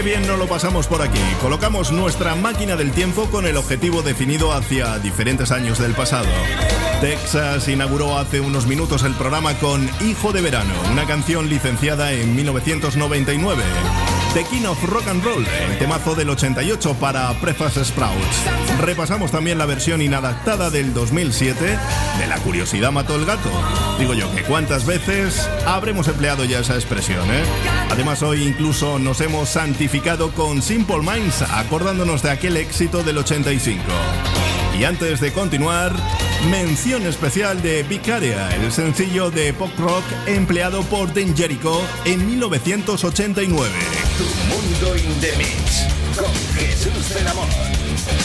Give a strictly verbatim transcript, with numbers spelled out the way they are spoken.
Bien, no lo pasamos por aquí. Colocamos nuestra máquina del tiempo con el objetivo definido hacia diferentes años del pasado. Texas inauguró hace unos minutos el programa con Hijo de Verano, una canción licenciada en mil novecientos noventa y nueve. The King of Rock and Roll, el temazo del ochenta y ocho para Preface Sprouts. Repasamos también la versión inadaptada del dos mil siete de La curiosidad mató el gato. Digo yo que cuántas veces habremos empleado ya esa expresión, ¿eh? Además, hoy incluso nos hemos santificado con Simple Minds, acordándonos de aquel éxito del ochenta y cinco. Y antes de continuar, mención especial de Vicaria, el sencillo de pop rock empleado por Den Jericho en mil novecientos ochenta y nueve. Tu mundo in the mix, con Jesús del Amor.